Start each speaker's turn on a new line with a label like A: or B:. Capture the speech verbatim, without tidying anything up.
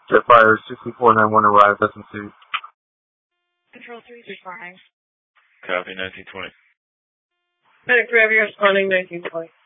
A: Jetfire sixty-four ninety-one arrived, that's in suit.
B: Control three three five.
C: Copy, nineteen twenty.
B: Medic Gravy responding nineteen twenty.